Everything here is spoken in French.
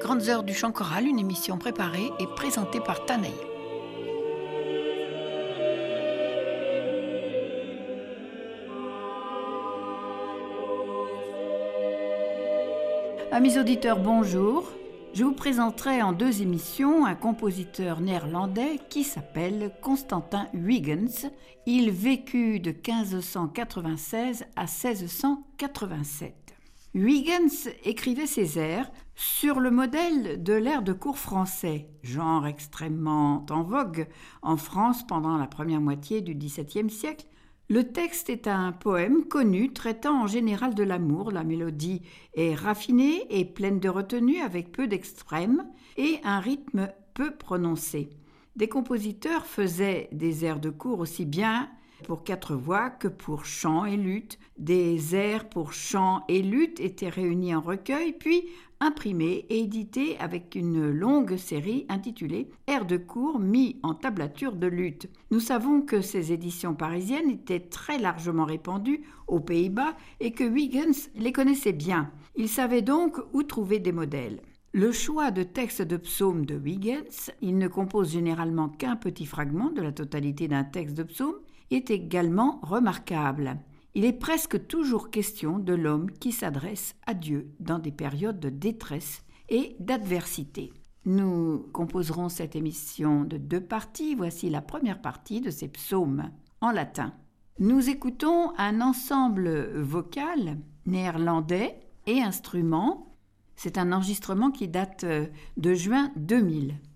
Grandes heures du chant choral, une émission préparée et présentée par Tanaï. Amis auditeurs, bonjour. Je vous présenterai en 2 émissions un compositeur néerlandais qui s'appelle Constantin Huygens. Il vécut de 1596 à 1687. Huygens écrivait ses airs sur le modèle de l'air de cour français, genre extrêmement en vogue en France pendant la première moitié du XVIIe siècle. Le texte est un poème connu traitant en général de l'amour. La mélodie est raffinée et pleine de retenue avec peu d'extrêmes et un rythme peu prononcé. Des compositeurs faisaient des airs de cour aussi bien pour 4 voix que pour chant et luth. Des airs pour chant et luth étaient réunis en recueil, puis imprimés et édités avec une longue série intitulée « Airs de cour mis en tablature de luth ». Nous savons que ces éditions parisiennes étaient très largement répandues aux Pays-Bas et que Huygens les connaissait bien. Il savait donc où trouver des modèles. Le choix de textes de psaumes de Huygens, il ne compose généralement qu'un petit fragment de la totalité d'un texte de psaume, est également remarquable. Il est presque toujours question de l'homme qui s'adresse à Dieu dans des périodes de détresse et d'adversité. Nous composerons cette émission de 2 parties. Voici la première partie de ces psaumes en latin. Nous écoutons un ensemble vocal néerlandais et instruments. C'est un enregistrement qui date de juin 2000.